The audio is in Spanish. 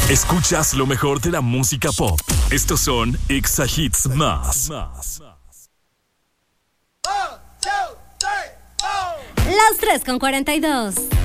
Escuchas lo mejor de la música pop. Estos son Exa Hits Más. Las 3:42.